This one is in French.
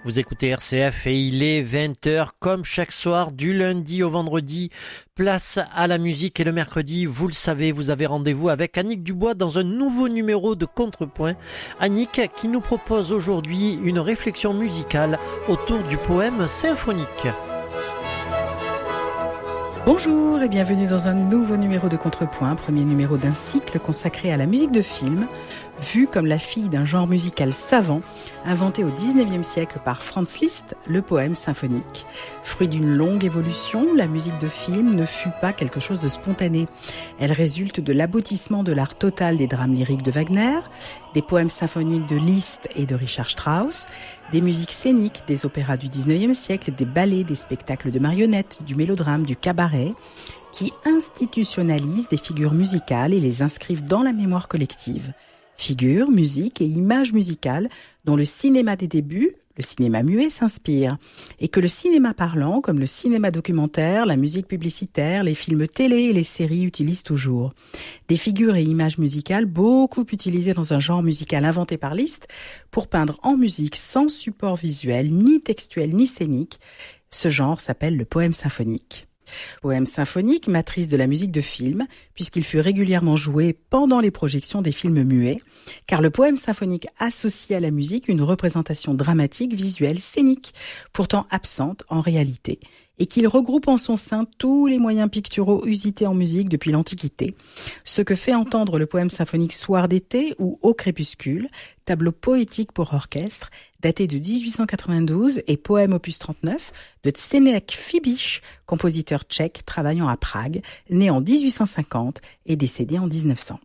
Vous écoutez RCF et il est 20h comme chaque soir du lundi au vendredi. Place à la musique et le mercredi, vous le savez, vous avez rendez-vous avec Annick Dubois dans un nouveau numéro de Contrepoint. Annick qui nous propose aujourd'hui une réflexion musicale autour du poème symphonique. Bonjour et bienvenue dans un nouveau numéro de Contrepoint, premier numéro d'un cycle consacré à la musique de film, vue comme la fille d'un genre musical savant, inventé au XIXe siècle par Franz Liszt, le poème symphonique. Fruit d'une longue évolution, la musique de film ne fut pas quelque chose de spontané. Elle résulte de l'aboutissement de l'art total des drames lyriques de Wagner, des poèmes symphoniques de Liszt et de Richard Strauss, des musiques scéniques des opéras du XIXe siècle, des ballets, des spectacles de marionnettes, du mélodrame, du cabaret, qui institutionnalisent des figures musicales et les inscrivent dans la mémoire collective. Figures, musique et images musicales dont le cinéma des débuts, le cinéma muet, s'inspire, et que le cinéma parlant, comme le cinéma documentaire, la musique publicitaire, les films télé et les séries utilisent toujours. Des figures et images musicales beaucoup utilisées dans un genre musical inventé par Liszt pour peindre en musique sans support visuel, ni textuel, ni scénique. Ce genre s'appelle le poème symphonique. Poème symphonique, matrice de la musique de film, puisqu'il fut régulièrement joué pendant les projections des films muets, car le poème symphonique associe à la musique une représentation dramatique, visuelle, scénique, pourtant absente en réalité, et qu'il regroupe en son sein tous les moyens picturaux usités en musique depuis l'Antiquité, ce que fait entendre le poème symphonique Soir d'été ou Au crépuscule, tableau poétique pour orchestre, daté de 1892 et poème opus 39 de Zdeněk Fibiš, compositeur tchèque travaillant à Prague, né en 1850 et décédé en 1900.